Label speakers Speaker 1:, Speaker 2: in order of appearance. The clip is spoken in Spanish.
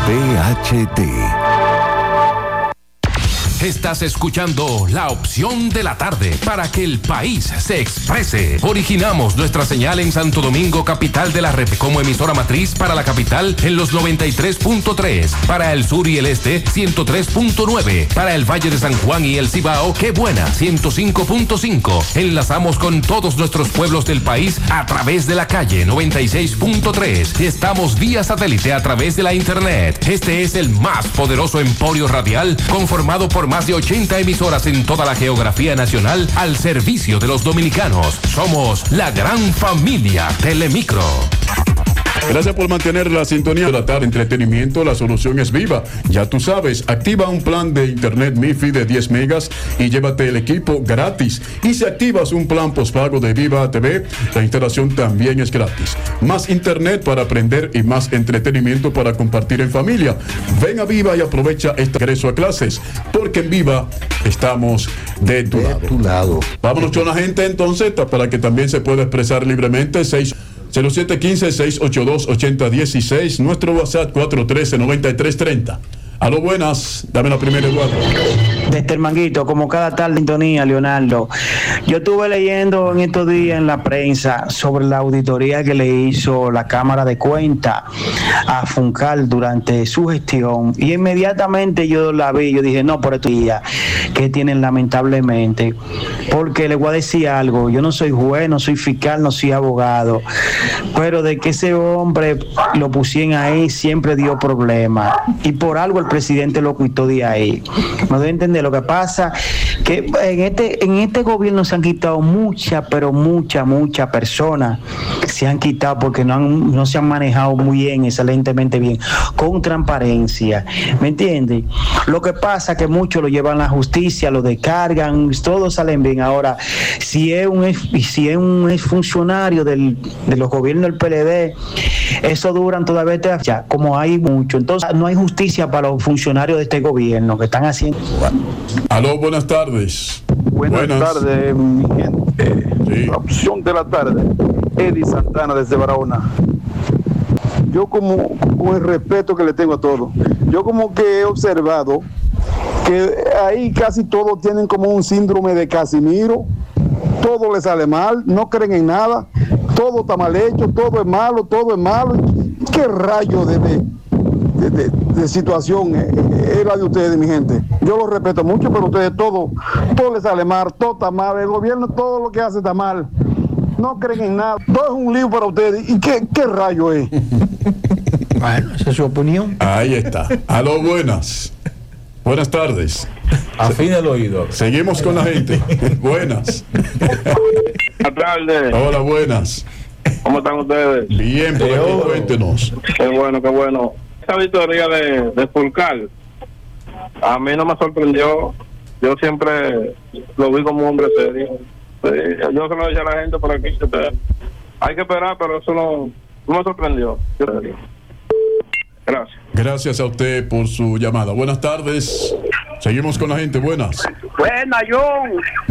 Speaker 1: PHD.
Speaker 2: Estás escuchando La Opción de la Tarde para que el país se exprese. Originamos nuestra señal en Santo Domingo, capital de la República, como emisora matriz para la capital en los 93.3, para el sur y el este 103.9, para el Valle de San Juan y el Cibao, qué buena, 105.5. Enlazamos con todos nuestros pueblos del país a través de la calle 96.3. Estamos vía satélite a través de la internet. Este es el más poderoso emporio radial conformado por más de 80 emisoras en toda la geografía nacional al servicio de los dominicanos. Somos la gran familia Telemicro.
Speaker 3: Gracias por mantener la sintonía de la tarde. Entretenimiento, la solución es Viva. Ya tú sabes, activa un plan de internet MiFi de 10 megas y llévate el equipo gratis. Y si activas un plan postpago de Viva TV, la instalación también es gratis. Más internet para aprender y más entretenimiento para compartir en familia. Ven a Viva y aprovecha este regreso a clases, porque en Viva estamos de tu lado. Vámonos con la gente entonces, para que también se pueda expresar libremente. 0715-682-8016, nuestro WhatsApp 413-9330. Aló, buenas, dame la primera, Eduardo.
Speaker 4: Desde el Manguito, como cada tarde en sintonía, Leonardo. Yo estuve leyendo en estos días en la prensa sobre la auditoría que le hizo la Cámara de Cuentas a Funcal durante su gestión, y inmediatamente yo la vi, yo dije, no, por estos días que tienen lamentablemente, porque le voy a decir algo, yo no soy juez, no soy fiscal, no soy abogado, pero de que ese hombre lo pusieron ahí siempre dio problemas, y por algo el presidente lo quitó de ahí. No debe entender. Lo que pasa que en este gobierno se han quitado muchas personas, se han quitado porque no se han manejado muy bien, excelentemente bien, con transparencia. ¿Me entiendes? Lo que pasa que muchos lo llevan a la justicia, lo descargan, todos salen bien. Ahora, si es un exfuncionario de los gobiernos del PLD, eso duran todavía, ya, como hay mucho. Entonces, no hay justicia para los funcionarios de este gobierno que están haciendo.
Speaker 3: Aló, buenas tardes.
Speaker 5: Buenas tardes, mi gente.
Speaker 3: Sí.
Speaker 5: La opción de la tarde. Eddie Santana desde Barahona. Yo con el respeto que le tengo a todos, yo como que he observado que ahí casi todos tienen como un síndrome de Casimiro. Todo les sale mal, no creen en nada, todo está mal hecho, todo es malo. ¿Qué rayo de situación es la de ustedes, mi gente? Yo los respeto mucho, pero ustedes todo les sale mal, todo está mal, el gobierno todo lo que hace está mal, no creen en nada, todo es un lío para ustedes. ¿Y qué rayo es?
Speaker 4: Bueno, esa es su opinión.
Speaker 3: Ahí está. Aló, buenas tardes.
Speaker 6: Afina el oído.
Speaker 3: Seguimos con la gente. Buenas.
Speaker 7: Buenas tardes.
Speaker 3: Hola, buenas.
Speaker 7: ¿Cómo están ustedes?
Speaker 3: Bien, por aquí, cuéntenos.
Speaker 7: Qué bueno. Esta auditoría de Fulcal, a mí no me sorprendió. Yo siempre lo vi como un hombre serio. Yo se lo decía a la gente por aquí. Hay que esperar, pero eso no me sorprendió. Gracias.
Speaker 3: Gracias a usted por su llamada. Buenas tardes. Seguimos con la gente. Buenas.
Speaker 8: Buena, John.